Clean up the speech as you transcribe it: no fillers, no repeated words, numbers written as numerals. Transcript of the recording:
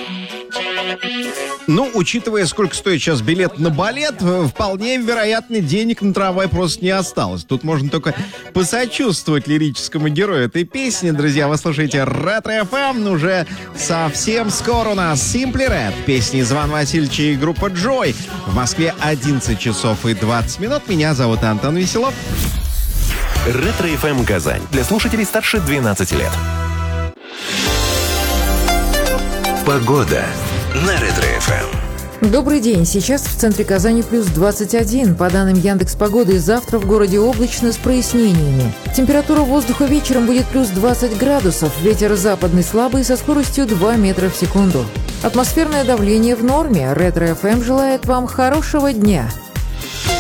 Ну, учитывая, сколько стоит сейчас билет на балет, вполне вероятно, денег на трамвай просто не осталось. Тут можно только посочувствовать лирическому герою этой песни. Друзья, вы слушаете Ретро FM. Уже совсем скоро у нас Simply Red, песни Ивана Васильевича и группа Joy. В Москве 11 часов и 20 минут. Меня зовут Антон Веселов. Ретро FM Казань. Для слушателей старше 12 лет. Погода на Ретро FM. Добрый день. Сейчас в центре Казани плюс 21. По данным Яндекс.Погоды, завтра в городе облачно с прояснениями. Температура воздуха вечером будет плюс 20 градусов. Ветер западный слабый со скоростью 2 метра в секунду. Атмосферное давление в норме. Ретро FM желает вам хорошего дня.